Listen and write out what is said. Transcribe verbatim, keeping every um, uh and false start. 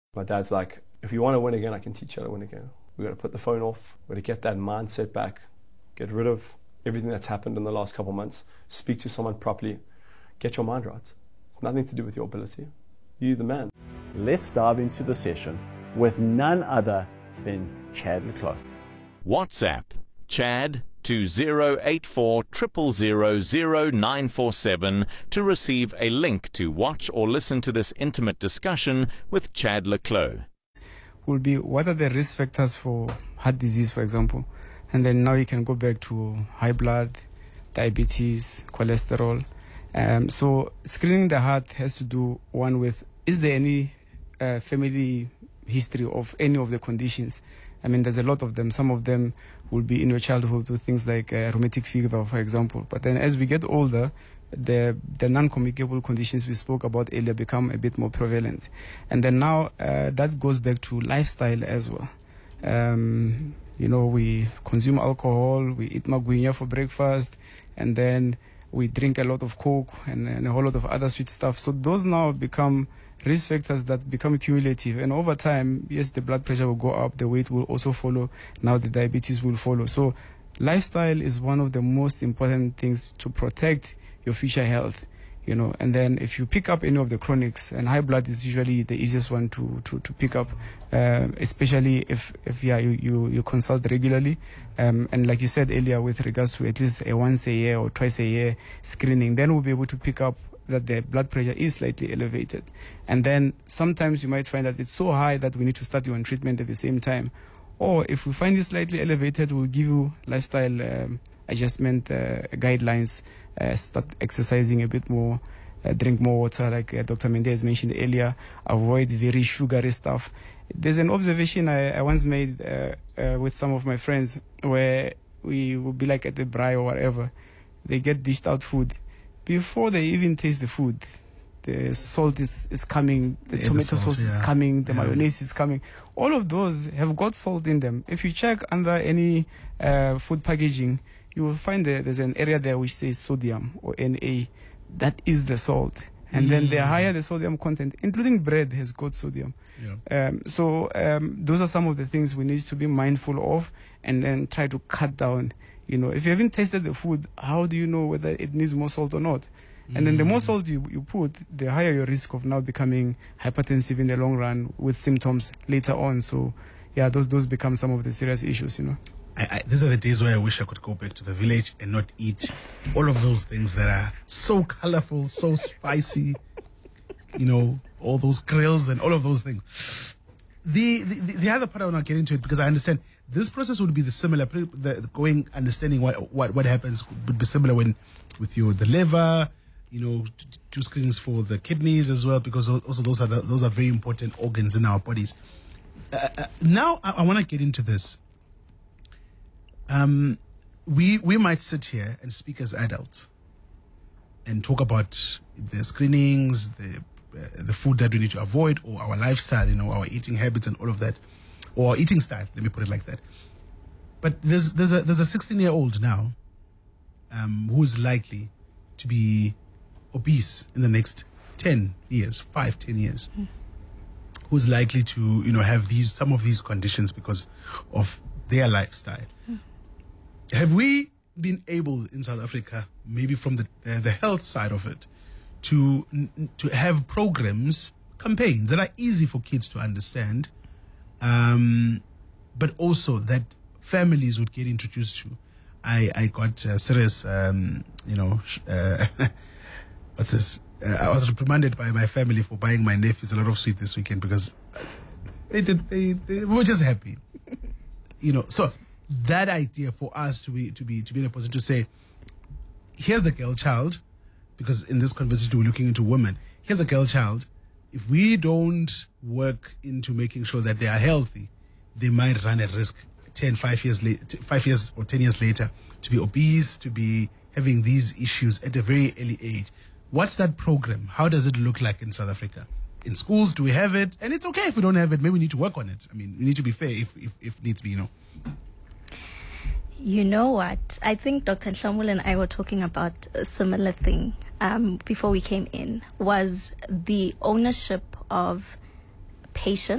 My dad's like, if you want to win again, I can teach you how to win again. We've got to put the phone off. We've got to get that mindset back. Get rid of everything that's happened in the last couple of months. Speak to someone properly. Get your mind right. It's nothing to do with your ability. You're the man. Let's dive into the session with none other than Chad le Clos. WhatsApp Chad to zero eight four zero zero zero zero nine four seven to receive a link to watch or listen to this intimate discussion with Chad le Clos. Will be what are the risk factors for heart disease, for example, and then now you can go back to high blood, diabetes, cholesterol. Um, so screening the heart has to do one with, is there any uh, family history of any of the conditions? I mean, there's a lot of them. Some of them will be in your childhood with things like uh, rheumatic fever, for example. But then as we get older, the the non-communicable conditions we spoke about earlier become a bit more prevalent. And then now uh, that goes back to lifestyle as well. Um, you know, we consume alcohol, we eat magwinya for breakfast, and then we drink a lot of Coke and, and a whole lot of other sweet stuff. So those now become risk factors that become cumulative. And over time, yes, the blood pressure will go up, the weight will also follow, now the diabetes will follow. So lifestyle is one of the most important things to protect your future health, you know. And then if you pick up any of the chronics, and high blood is usually the easiest one to, to, to pick up, uh, especially if, if yeah, you, you, you consult regularly. Um, and like you said earlier, with regards to at least a once a year or twice a year screening, then we'll be able to pick up that the blood pressure is slightly elevated. And then sometimes you might find that it's so high that we need to start you on treatment at the same time. Or if we find it slightly elevated, we'll give you lifestyle um, adjustment uh, guidelines, uh, start exercising a bit more, uh, drink more water, like uh, Doctor Mendez mentioned earlier, avoid very sugary stuff. There's an observation I, I once made uh, uh, with some of my friends where we would be like at the braai or whatever. They get dished out food. Before they even taste the food, the salt is, is coming, the yeah, tomato the sauce, sauce yeah. is coming, the yeah. mayonnaise is coming. All of those have got salt in them. If you check under any uh, food packaging, you will find that there's an area there which says sodium or N A. That is the salt. And mm. then the higher the sodium content, including bread, has got sodium. Yeah. Um, so um, those are some of the things we need to be mindful of and then try to cut down. You know, if you haven't tasted the food, how do you know whether it needs more salt or not? Mm. And then the more salt you, you put, the higher your risk of now becoming hypertensive in the long run with symptoms later on. So, yeah, those those become some of the serious issues, you know. I, I, these are the days where I wish I could go back to the village and not eat all of those things that are so colorful, so spicy, you know, all those grills and all of those things. The, the the other part I want to get into it because I understand this process would be the similar, the, the going understanding what, what what happens would be similar when with your the liver, you know, two screenings for the kidneys as well because also those are the, those are very important organs in our bodies. Uh, uh, now I, I want to get into this. Um, we we might sit here and speak as adults and talk about the screenings, the uh, the food that we need to avoid, or our lifestyle, you know, our eating habits and all of that, or our eating style. Let me put it like that. But there's there's a there's a sixteen year old now, um, who is likely to be obese in the next ten years, five, ten years, mm. who's likely to you know have these some of these conditions because of their lifestyle. Mm. Have we been able in South Africa, maybe from the uh, the health side of it, to to have programs, campaigns that are easy for kids to understand, um, but also that families would get introduced to? I I got uh, serious, um, you know, uh, what's this? Uh, I was reprimanded by my family for buying my nephews a lot of sweet this weekend because they did they, they were just happy, you know. So that idea for us to be to be to be in a position to say, here's the girl child, because in this conversation we're looking into women. Here's a girl child. If we don't work into making sure that they are healthy, they might run a risk ten, five years later, five years or ten years later, to be obese, to be having these issues at a very early age. What's that program? How does it look like in South Africa? In schools, do we have it? And it's okay if we don't have it. Maybe we need to work on it. I mean, we need to be fair if if, if needs be, you know. You know what? I think Doctor Nhlomule and I were talking about a similar thing um, before we came in, was the ownership of patients